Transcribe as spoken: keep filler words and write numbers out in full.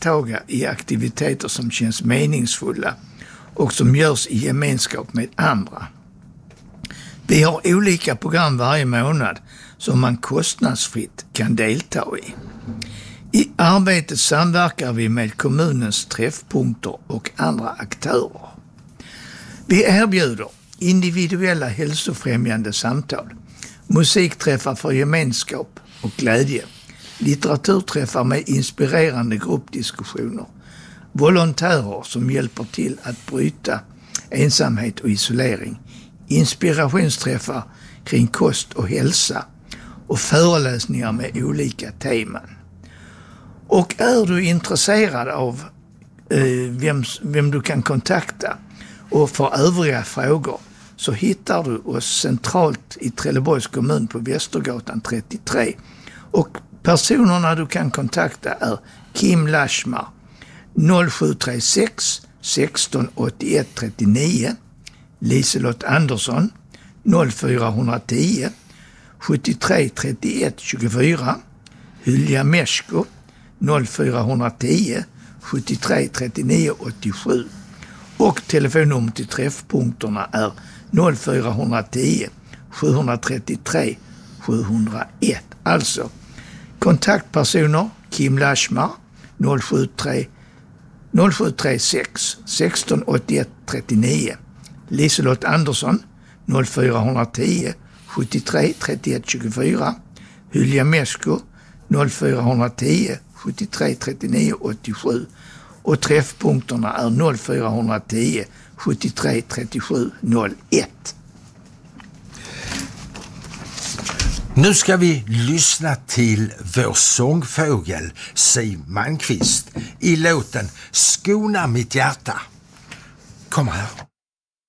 deltaga i aktiviteter som känns meningsfulla och som görs i gemenskap med andra. Vi har olika program varje månad som man kostnadsfritt kan delta i. I arbetet samverkar vi med kommunens träffpunkter och andra aktörer. Vi erbjuder individuella hälsofrämjande samtal, musikträffar för gemenskap och glädje, litteraturträffar med inspirerande gruppdiskussioner, volontärer som hjälper till att bryta ensamhet och isolering, inspirationsträffar kring kost och hälsa och föreläsningar med olika teman. Och är du intresserad av eh, vem, vem du kan kontakta och för övriga frågor så hittar du oss centralt i Trelleborgs kommun på Västergatan trettiotre. Och personerna du kan kontakta är Kim Lashmar noll sju tre sex sexton åttioett trettionio, Liselott Andersson noll fyra tio sjuttiotre trettioett tjugofyra, Hylja Mesko noll fyra tio sjuttiotre trettionio åttiosju och telefonnummer till träffpunkterna är noll fyra tio sjuhundratrettiotre sjuhundraett. Alltså kontaktpersoner Kim Lashmar noll sju tre sex sexton åttioett trettionio, Liselott Andersson noll fyra tio sjuttiotre trettioett tjugofyra, Hylja Mesko noll fyra tio sjuttiotre trettionio åttiosju och träffpunkterna är noll fyra tio sjuttiotre trettiosju noll ett. Nu ska vi lyssna till vår sångfågel Siw Malmkvist i låten Skona mitt hjärta. Kom här.